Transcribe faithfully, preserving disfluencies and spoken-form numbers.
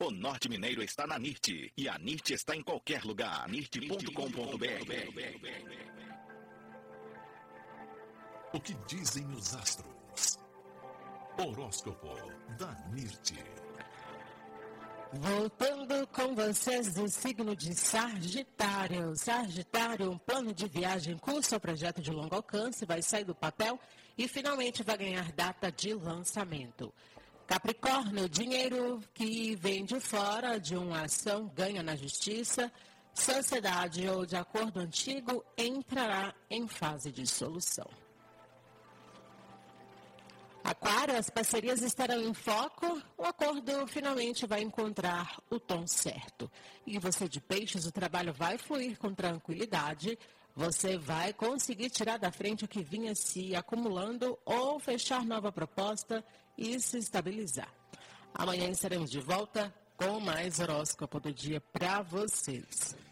O Norte Mineiro está na N I R T e a N I R T está em qualquer lugar. N I R T ponto com ponto B R. O que dizem os astros? Horóscopo da N I R T. Voltando com vocês do signo de Sagitário. Sagitário, um plano de viagem com o seu projeto de longo alcance vai sair do papel e finalmente vai ganhar data de lançamento. Capricórnio, dinheiro que vem de fora de uma ação ganha na justiça, sociedade ou de acordo antigo entrará em fase de solução. Aquário, as parcerias estarão em foco, o acordo finalmente vai encontrar o tom certo. E você de Peixes, o trabalho vai fluir com tranquilidade, você vai conseguir tirar da frente o que vinha se acumulando ou fechar nova proposta e se estabilizar. Amanhã estaremos de volta com mais horóscopo do dia para vocês.